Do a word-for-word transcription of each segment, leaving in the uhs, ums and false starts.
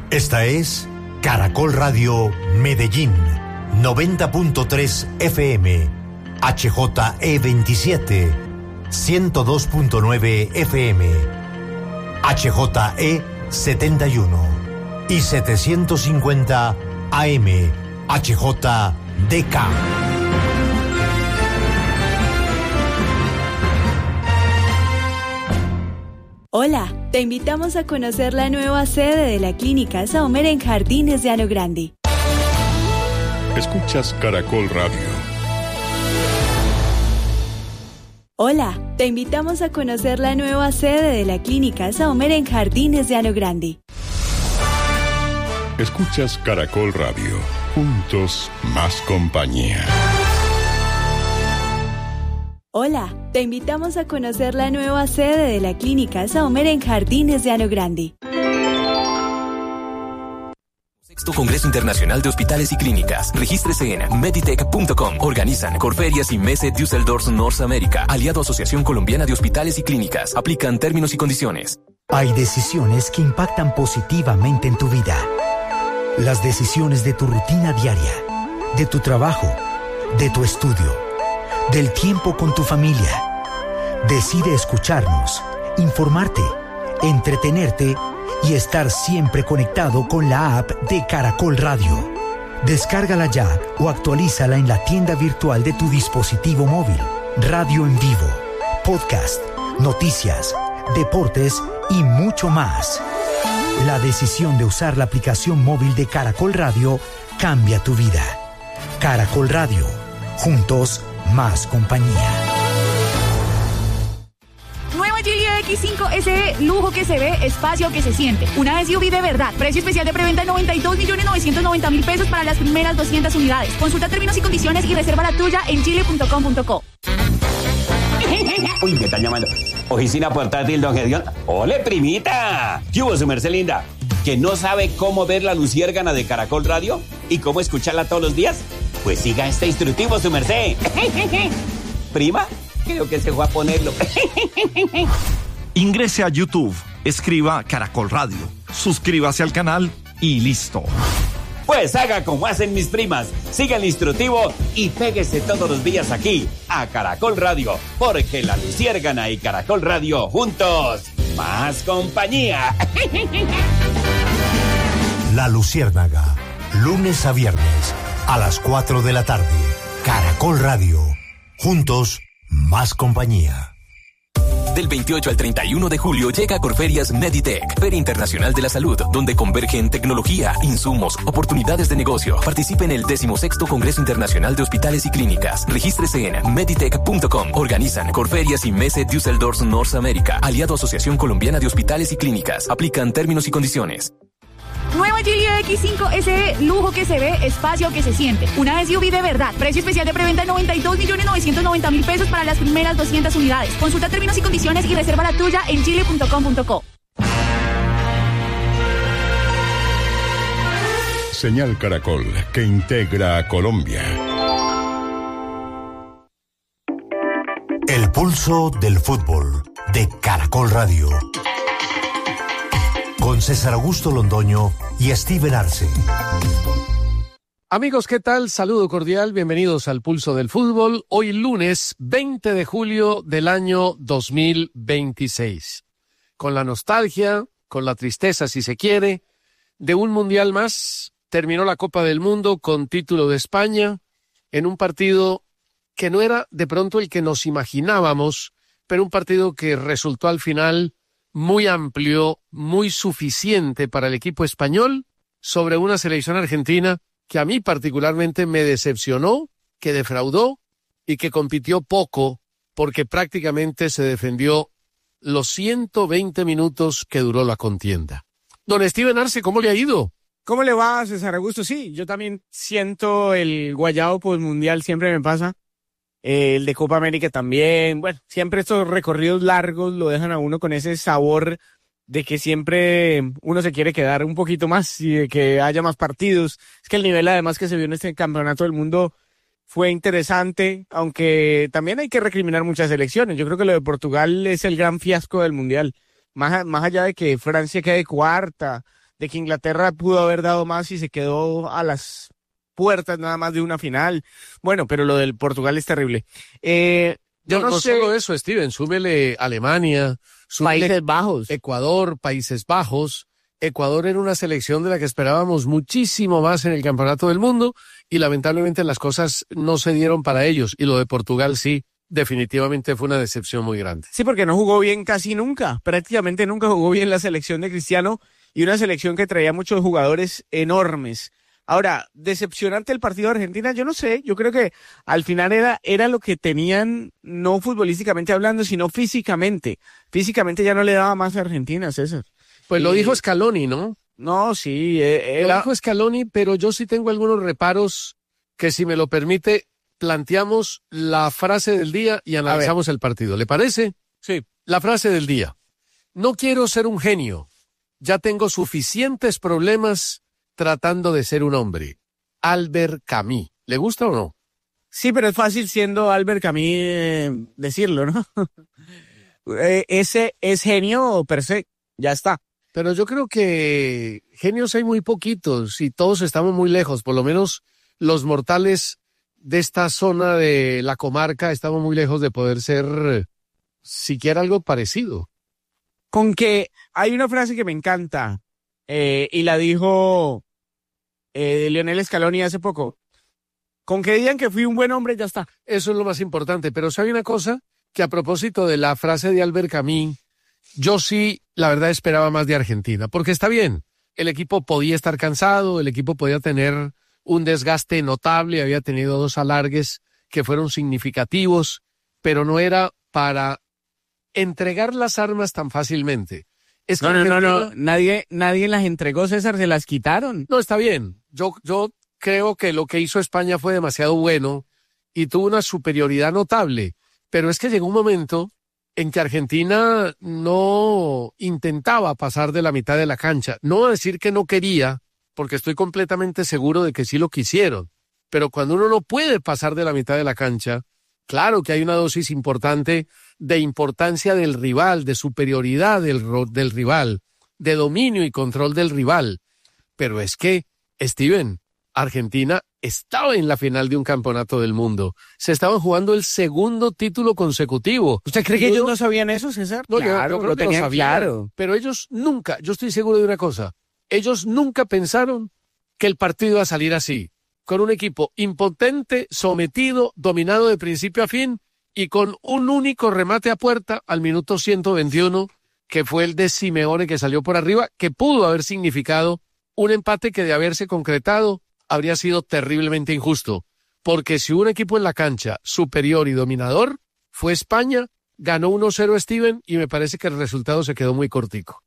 Esta es Caracol Radio Medellín, noventa punto tres F M, H J E veintisiete, ciento dos punto nueve F M, H J E setenta y uno y setecientos cincuenta A M, H J D K. Hola, te invitamos a conocer la nueva sede de la Clínica Saumer en Jardines de Llano Grande. Escuchas Caracol Radio. Hola, te invitamos a conocer la nueva sede de la Clínica Saumer en Jardines de Llano Grande. Escuchas Caracol Radio. Juntos, más compañía. Hola, te invitamos a conocer la nueva sede de la Clínica Saumer en Jardines de Llano Grande. Sexto Congreso Internacional de Hospitales y Clínicas. Regístrese en meditech punto com. Organizan Corferias y Messe Düsseldorf Norteamérica. Aliado Asociación Colombiana de Hospitales y Clínicas. Aplican términos y condiciones. Hay decisiones que impactan positivamente en tu vida. Las decisiones de tu rutina diaria, de tu trabajo, de tu estudio, del tiempo con tu familia. Decide escucharnos, informarte, entretenerte y estar siempre conectado con la app de Caracol Radio. Descárgala ya o actualízala en la tienda virtual de tu dispositivo móvil. Radio en vivo, podcast, noticias, deportes y mucho más. La decisión de usar la aplicación móvil de Caracol Radio cambia tu vida. Caracol Radio, juntos, más compañía. Nueva Geely X cinco S E, lujo que se ve, espacio que se siente. Una S U V de verdad. Precio especial de preventa de noventa y dos millones novecientos noventa mil pesos para las primeras doscientas unidades. Consulta términos y condiciones y reserva la tuya en geely punto com punto co. Uy, me están llamando. Oficina portátil, don Gedeón. ¡Ole, primita! ¿Qué hubo, su merced linda? ¿Que no sabe cómo ver la luciérgana de Caracol Radio? ¿Y cómo escucharla todos los días? Pues siga este instructivo, su merced. ¿Prima? Creo que se fue a ponerlo. Ingrese a YouTube, escriba Caracol Radio, suscríbase al canal y listo. Pues haga como hacen mis primas, siga el instructivo y péguese todos los días aquí, a Caracol Radio, porque la luciérgana y Caracol Radio juntos, más compañía. La Luciérnaga, lunes a viernes, a las cuatro de la tarde. Caracol Radio, juntos, más compañía. Del veintiocho al treinta y uno de julio llega a Corferias Meditech, Feria Internacional de la Salud, donde convergen tecnología, insumos, oportunidades de negocio. Participe en el decimosexto Congreso Internacional de Hospitales y Clínicas. Regístrese en meditech punto com. Organizan Corferias y Messe Düsseldorf Norteamérica. Aliado Asociación Colombiana de Hospitales y Clínicas. Aplican términos y condiciones. Nueva Geely X cinco S E, lujo que se ve, espacio que se siente. Una S U V de verdad. Precio especial de preventa de noventa y dos millones novecientos noventa mil pesos para las primeras doscientas unidades. Consulta términos y condiciones y reserva la tuya en geely punto com punto co. Señal Caracol, que integra a Colombia. El pulso del fútbol de Caracol Radio. Con César Augusto Londoño y Steven Arce. Amigos, ¿qué tal? Saludo cordial, bienvenidos al Pulso del Fútbol. Hoy lunes veinte de julio del año dos mil veintiséis. Con la nostalgia, con la tristeza si se quiere, de un mundial más. Terminó la Copa del Mundo con título de España en un partido que no era de pronto el que nos imaginábamos, pero un partido que resultó al final muy amplio, muy suficiente para el equipo español sobre una selección argentina que a mí particularmente me decepcionó, que defraudó y que compitió poco porque prácticamente se defendió los ciento veinte minutos que duró la contienda. Don Steven Arce, ¿cómo le ha ido? ¿Cómo le va, César Augusto? Sí, yo también siento el guayabo postmundial, siempre me pasa. El de Copa América también. Bueno, siempre estos recorridos largos lo dejan a uno con ese sabor de que siempre uno se quiere quedar un poquito más y de que haya más partidos. Es que el nivel además que se vio en este campeonato del mundo fue interesante, aunque también hay que recriminar muchas selecciones. Yo creo que lo de Portugal es el gran fiasco del mundial. Más, más allá de que Francia quede cuarta, de que Inglaterra pudo haber dado más y se quedó a las puertas nada más de una final. Bueno, pero lo del Portugal es terrible. Eh, yo no, no, no sé. solo eso, Steven, súmele Alemania, súmele Países Bajos, Ecuador, Países Bajos. Ecuador era una selección de la que esperábamos muchísimo más en el Campeonato del Mundo y lamentablemente las cosas no se dieron para ellos. Y lo de Portugal sí, definitivamente fue una decepción muy grande. Sí, porque no jugó bien casi nunca, prácticamente nunca jugó bien la selección de Cristiano y una selección que traía muchos jugadores enormes. Ahora, decepcionante el partido de Argentina, yo no sé, yo creo que al final era, era lo que tenían, no futbolísticamente hablando, sino físicamente. Físicamente ya no le daba más a Argentina, César. Pues y... lo dijo Scaloni, ¿no? No, sí. Eh, era... Lo dijo Scaloni, pero yo sí tengo algunos reparos que, si me lo permite, planteamos la frase del día y analizamos el partido. ¿Le parece? Sí. La frase del día. No quiero ser un genio. Ya tengo suficientes problemas tratando de ser un hombre. Albert Camus. ¿Le gusta o no? Sí, pero es fácil siendo Albert Camus eh, decirlo, ¿no? eh, ese es genio per se. Ya está. Pero yo creo que genios hay muy poquitos y todos estamos muy lejos. Por lo menos los mortales de esta zona de la comarca estamos muy lejos de poder ser eh, siquiera algo parecido. Con que hay una frase que me encanta eh, y la dijo eh, Lionel Scaloni hace poco. Con que digan que fui un buen hombre, ya está. Eso es lo más importante. Pero ¿sabe una cosa? Que a propósito de la frase de Albert Camus, yo sí, la verdad, esperaba más de Argentina. Porque está bien, el equipo podía estar cansado, el equipo podía tener un desgaste notable, había tenido dos alargues que fueron significativos, pero no era para entregar las armas tan fácilmente. Es que no, no, Argentina... no, no, nadie, nadie las entregó, César, se las quitaron. No, está bien. Yo, yo creo que lo que hizo España fue demasiado bueno y tuvo una superioridad notable, pero es que llegó un momento en que Argentina no intentaba pasar de la mitad de la cancha. No voy a decir que no quería, porque estoy completamente seguro de que sí lo quisieron, pero cuando uno no puede pasar de la mitad de la cancha, claro que hay una dosis importante de importancia del rival, de superioridad del, del rival, de dominio y control del rival. Pero es que, Steven, Argentina estaba en la final de un campeonato del mundo. Se estaban jugando el segundo título consecutivo. ¿Usted cree que ellos no sabían eso, César? No, claro, yo, yo creo lo que tenían lo sabían, claro. Pero ellos nunca, yo estoy seguro de una cosa, ellos nunca pensaron que el partido iba a salir así, con un equipo impotente, sometido, dominado de principio a fin y con un único remate a puerta al minuto ciento veintiuno, que fue el de Simeone, que salió por arriba, que pudo haber significado un empate que, de haberse concretado, habría sido terriblemente injusto, porque si hubo un equipo en la cancha superior y dominador, fue España, ganó uno cero Steven, y me parece que el resultado se quedó muy cortico.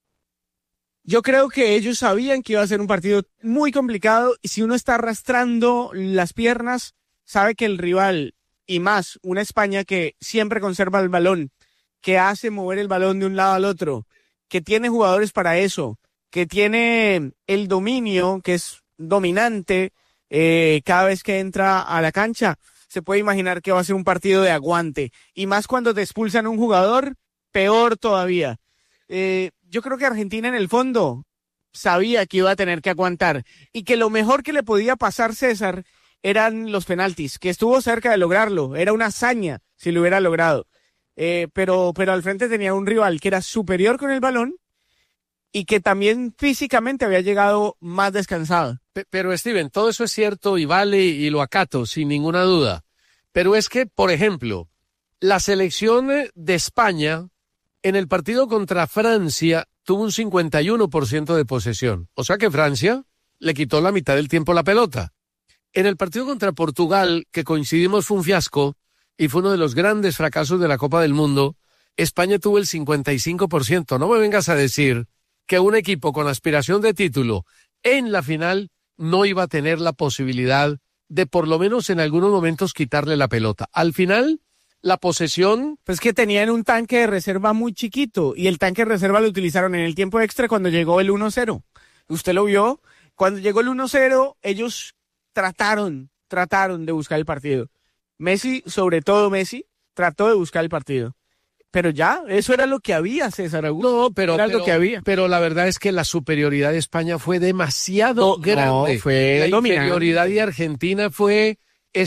Yo creo que ellos sabían que iba a ser un partido muy complicado, y si uno está arrastrando las piernas, sabe que el rival, y más una España que siempre conserva el balón, que hace mover el balón de un lado al otro, que tiene jugadores para eso, que tiene el dominio, que es dominante eh, cada vez que entra a la cancha, se puede imaginar que va a ser un partido de aguante, y más cuando te expulsan un jugador, peor todavía. Eh, yo creo que Argentina en el fondo sabía que iba a tener que aguantar, y que lo mejor que le podía pasar, César, eran los penaltis, que estuvo cerca de lograrlo, era una hazaña si lo hubiera logrado, eh, pero, pero al frente tenía un rival que era superior con el balón, y que también físicamente había llegado más descansado. Pero, Steven, todo eso es cierto y vale y lo acato, sin ninguna duda. Pero es que, por ejemplo, la selección de España en el partido contra Francia tuvo un cincuenta y uno por ciento de posesión. O sea que Francia le quitó la mitad del tiempo la pelota. En el partido contra Portugal, que coincidimos fue un fiasco y fue uno de los grandes fracasos de la Copa del Mundo, España tuvo el cincuenta y cinco por ciento. No me vengas a decir que un equipo con aspiración de título en la final no iba a tener la posibilidad de, por lo menos en algunos momentos, quitarle la pelota. Al final, la posesión... Pues que tenían un tanque de reserva muy chiquito, y el tanque de reserva lo utilizaron en el tiempo extra cuando llegó el uno cero. Usted lo vio, cuando llegó el uno cero, ellos trataron, trataron de buscar el partido. Messi, sobre todo Messi, trató de buscar el partido. Pero ya, eso era lo que había, César Augusto. No, pero, era pero, lo que había. pero la verdad es que la superioridad de España fue demasiado No, grande. no, fue la dominante. inferioridad de Argentina fue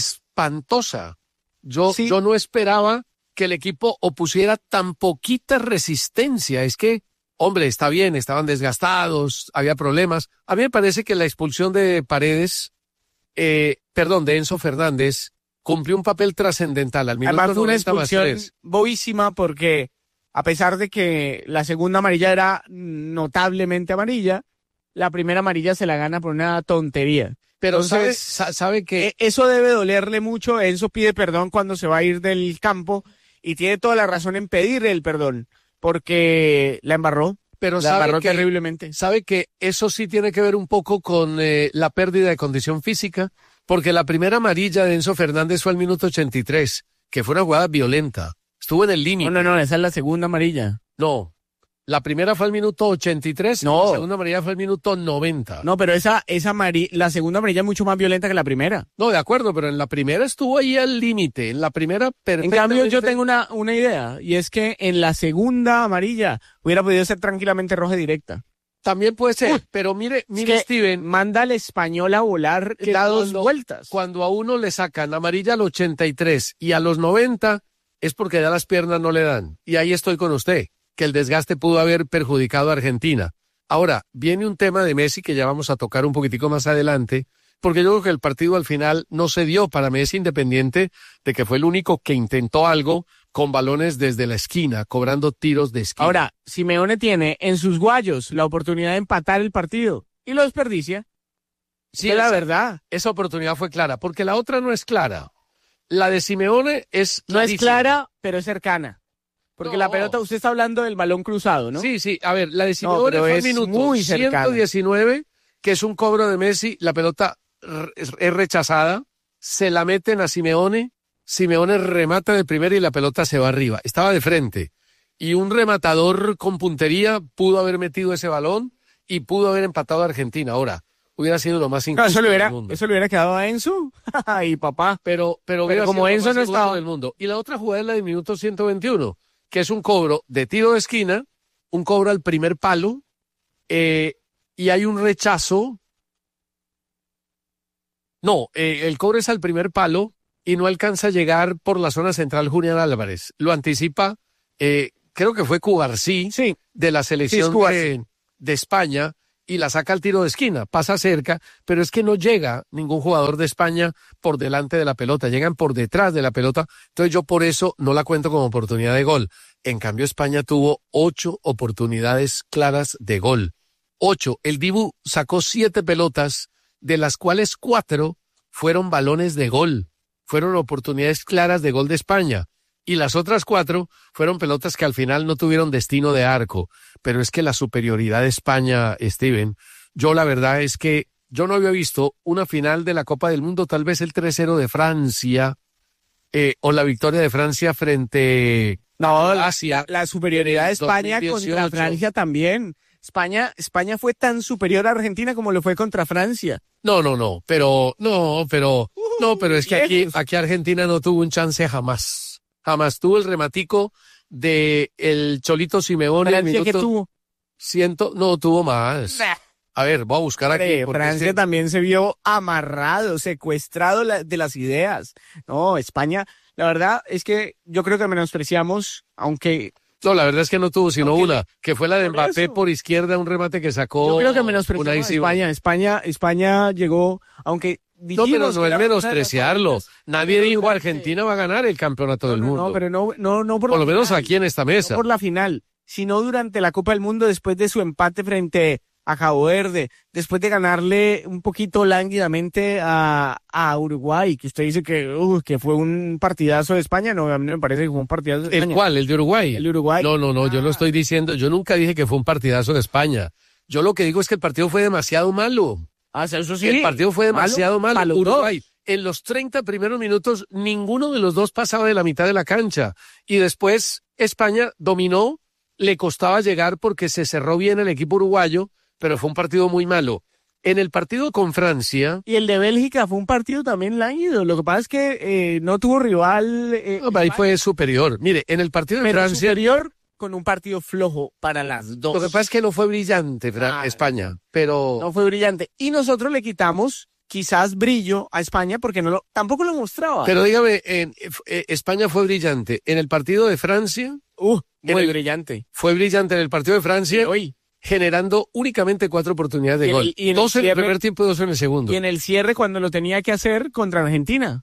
espantosa. Yo, Sí. yo no esperaba que el equipo opusiera tan poquita resistencia. Es que, hombre, está bien, estaban desgastados, había problemas. A mí me parece que la expulsión de Paredes, eh, perdón, de Enzo Fernández, cumplió un papel trascendental. Al minuto Además fue una noventa más expulsión tres. bobísima porque a pesar de que la segunda amarilla era notablemente amarilla, la primera amarilla se la gana por una tontería. Pero sabe, Entonces, sa- sabe que eh, eso debe dolerle mucho. Enzo pide perdón cuando se va a ir del campo y tiene toda la razón en pedir el perdón porque la embarró. pero La sabe embarró que, terriblemente. sabe que eso sí tiene que ver un poco con eh, la pérdida de condición física, porque la primera amarilla de Enzo Fernández fue al minuto ochenta y tres, que fue una jugada violenta. Estuvo en el límite. No, no, no, esa es la segunda amarilla. No, la primera fue al minuto ochenta y tres, No. la segunda amarilla fue al minuto noventa. No, pero esa, esa amari- la segunda amarilla es mucho más violenta que la primera. No, de acuerdo, pero en la primera estuvo ahí al límite, en la primera En perfectamente. cambio, yo tengo una, una idea, y es que en la segunda amarilla hubiera podido ser tranquilamente roja directa. También puede ser, Uy, pero mire, Es mire que Steven, manda al español a volar que da dos cuando- vueltas. cuando a uno le sacan amarilla al ochenta y tres y a los noventa, es porque ya las piernas no le dan. Y ahí estoy con usted, que el desgaste pudo haber perjudicado a Argentina. Ahora, viene un tema de Messi que ya vamos a tocar un poquitico más adelante, porque yo creo que el partido al final no se dio para Messi, independiente de que fue el único que intentó algo con balones desde la esquina, cobrando tiros de esquina. Ahora, Simeone tiene en sus guayos la oportunidad de empatar el partido y lo desperdicia. sí, es la esa- verdad. Esa oportunidad fue clara, porque la otra no es clara. La de Simeone es No es clarísima. clara, pero es cercana. Porque No. la pelota, usted está hablando del balón cruzado, ¿no? Sí, sí, a ver, la de No, Simeone pero fue al es minuto muy cercana. ciento diecinueve, que es un cobro de Messi, la pelota r- es es rechazada, se la meten a Simeone, Simeone remata de primera y la pelota se va arriba. Estaba de frente. Y un rematador con puntería pudo haber metido ese balón y pudo haber empatado a Argentina. Ahora, hubiera sido lo más Claro, injusto eso, le hubiera, del mundo. eso le hubiera quedado a Enzo. Y papá. Pero, pero, hubiera como sido lo Enzo más no injusto estaba. del mundo. Y la otra jugada es la del minuto ciento veintiuno, que es un cobro de tiro de esquina, un cobro al primer palo, eh, y hay un rechazo. No, eh, el cobro es al primer palo y no alcanza a llegar por la zona central Julián Álvarez. Lo anticipa, eh, creo que fue Cubarsí, Sí. de la Sí, selección es Cubarsí. de, de España, y la saca al tiro de esquina, pasa cerca, pero es que no llega ningún jugador de España por delante de la pelota, llegan por detrás de la pelota, entonces yo por eso no la cuento como oportunidad de gol. En cambio España tuvo ocho oportunidades claras de gol. Ocho. El Dibu sacó siete pelotas, de las cuales cuatro fueron balones de gol, fueron oportunidades claras de gol de España. Y las otras cuatro fueron pelotas que al final no tuvieron destino de arco. Pero es que la superioridad de España, Steven, yo la verdad es que yo no había visto una final de la Copa del Mundo, tal vez el tres cero de Francia, eh, o la victoria de Francia frente No, a la, Asia. la superioridad de España dos mil contra dieciocho. Francia también. España, España fue tan superior a Argentina como lo fue contra Francia. No, no, no, pero, no, pero, no, pero es que aquí, lejos. aquí Argentina no tuvo un chance jamás. Jamás tuvo el rematico de el Cholito Simeone. Francia que minuto tuvo. Ciento, no tuvo más. Nah. A ver, voy a buscar aquí. Hombre, porque Francia es que- también se vio amarrado, secuestrado la- de las ideas. No, España, la verdad es que yo creo que menospreciamos, aunque No, la verdad es que no tuvo sino Aunque- una, que fue la de Por Mbappé eso. por izquierda, un remate que sacó. yo creo que menospreciamos Unai a Simón. España. España, España llegó, aunque No, pero dijimos no que es era una de las menospreciarlo. favoritas, Nadie pero dijo durante- Argentina va a ganar el campeonato del No, mundo. no, pero no, no, no por, por la lo menos final, aquí en esta mesa. no por la final, sino durante la Copa del Mundo después de su empate frente a Cabo Verde, después de ganarle un poquito lánguidamente a, a Uruguay, que usted dice que, uh, que fue un partidazo de España. No, a mí me parece que fue un partidazo de ¿El España. cuál? ¿El de Uruguay? El de Uruguay. No, no, no, yo lo Ah. estoy diciendo. Yo nunca dije que fue un partidazo de España. Yo lo que digo es que el partido fue demasiado malo. Ah, eso sí. El partido fue demasiado malo. para los Uruguay, dos. en los treinta primeros minutos, ninguno de los dos pasaba de la mitad de la cancha. Y después España dominó, le costaba llegar porque se cerró bien el equipo uruguayo, pero fue un partido muy malo. En el partido con Francia... Y el de Bélgica fue un partido también lánguido. Lo que pasa es que eh, no tuvo rival... Eh, no, ahí fue superior. Mire, en el partido de pero Francia... superior con un partido flojo para las dos. Lo que pasa es que no fue brillante Fra- ah, España, pero... No fue brillante. Y nosotros le quitamos quizás brillo a España porque no lo, tampoco lo mostraba. Pero dígame, en, eh, España fue brillante. En el partido de Francia... Uh, muy el, brillante. Fue brillante en el partido de Francia. Y hoy... generando únicamente cuatro oportunidades de y gol. El, y en dos el en el cierre, primer tiempo y dos en el segundo. Y en el cierre cuando lo tenía que hacer contra Argentina.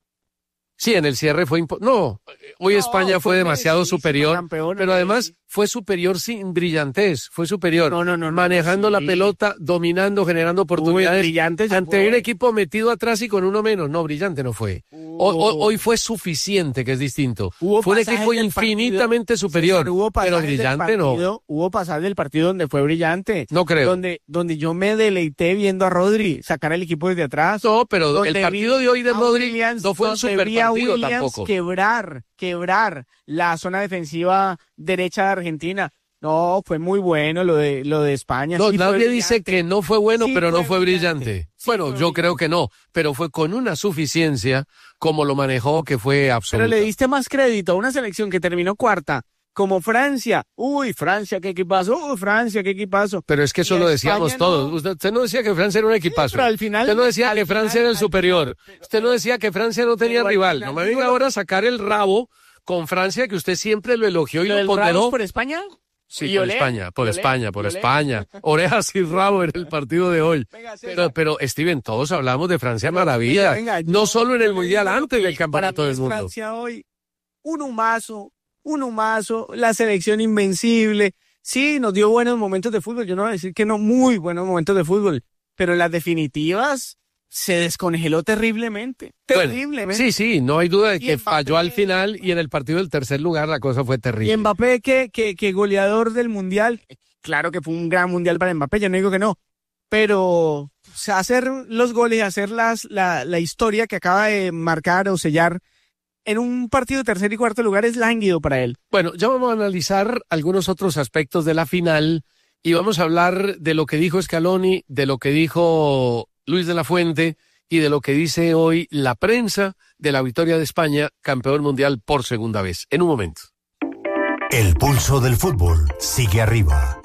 Sí, en el cierre fue... Impo- no, hoy no, España fue, fue demasiado sí, superior, campeón, pero además sí. fue superior sin brillantez, fue superior. No, no, no, manejando sí. la pelota, dominando, generando oportunidades. Uy, brillante ante fue. un equipo metido atrás y con uno menos. No, brillante no fue. Uh, hoy, hoy fue suficiente, que es distinto. Fue un equipo infinitamente partido, superior, César, hubo pero brillante partido, no. Hubo pasajes del partido donde fue brillante. No creo. Donde, donde yo me deleité viendo a Rodri sacar el equipo desde atrás. No, pero el partido vi, de hoy de Rodri Williams, no fue un super partido Williams tampoco. Quebrar, quebrar la zona defensiva derecha de Argentina. No, fue muy bueno lo de lo de España. No, sí nadie dice que no fue bueno, sí pero fue no fue brillante. brillante. Sí bueno, fue yo brillante. creo que no, pero fue con una suficiencia como lo manejó que fue absoluta. Pero le diste más crédito a una selección que terminó cuarta, como Francia. Uy, Francia, qué equipazo. Uy, Francia, qué equipazo. Pero es que eso y lo decíamos España todos. No. Usted, usted no decía que Francia era un equipazo. Sí, pero al final, usted no decía que final, Francia era el superior. Final, usted no decía que Francia no tenía rival. Final, no me venga ahora a sacar el rabo con Francia, que usted siempre lo elogió y ¿Lo lo ponderó. por España? Sí, ¿Y por olé? España, por ¿Y España, olé? por ¿Y olé? España. Orejas y rabo en el partido de hoy. Venga, pero, pero, Steven, todos hablamos de Francia maravilla. Venga, venga, no yo, solo en el Mundial, yo, antes del Campeonato del Mundo. Francia hoy, un humazo, un humazo, la selección invencible. Sí, nos dio buenos momentos de fútbol. Yo no voy a decir que no, muy buenos momentos de fútbol. Pero en las definitivas se descongeló terriblemente. Terriblemente. Bueno, sí, sí, no hay duda de que Mbappé, falló al final y en el partido del tercer lugar la cosa fue terrible. Y Mbappé, que, que, que goleador del Mundial. Claro que fue un gran Mundial para Mbappé, yo no digo que no. Pero o sea, hacer los goles, hacer las, la, la historia que acaba de marcar o sellar en un partido de tercer y cuarto lugar es lánguido para él. Bueno, ya vamos a analizar algunos otros aspectos de la final y vamos a hablar de lo que dijo Scaloni, de lo que dijo Luis de la Fuente y de lo que dice hoy la prensa de la victoria de España, campeón mundial por segunda vez. En un momento. El pulso del fútbol sigue arriba.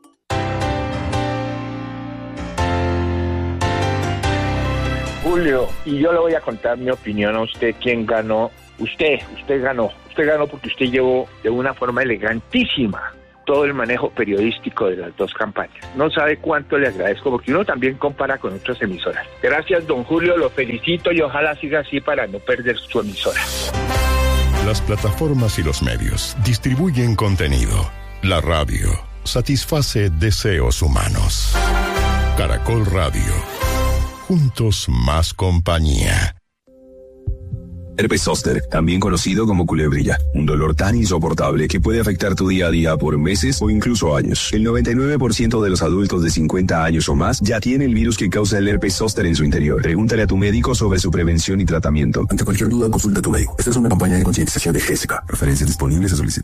Julio, y yo le voy a contar mi opinión a usted, quién ganó. Usted, usted ganó. Usted ganó porque usted llevó de una forma elegantísima todo el manejo periodístico de las dos campañas. No sabe cuánto le agradezco porque uno también compara con otras emisoras. Gracias, don Julio, lo felicito y ojalá siga así para no perder su emisora. Las plataformas y los medios distribuyen contenido. La radio satisface deseos humanos. Caracol Radio. Juntos más compañía. Herpes zóster, también conocido como culebrilla, un dolor tan insoportable que puede afectar tu día a día por meses o incluso años. El noventa y nueve por ciento de los adultos de cincuenta años o más ya tiene el virus que causa el herpes zóster en su interior. Pregúntale a tu médico sobre su prevención y tratamiento. Ante cualquier duda, consulta a tu médico. Esta es una campaña de concientización de G S K. Referencias disponibles a solicitar.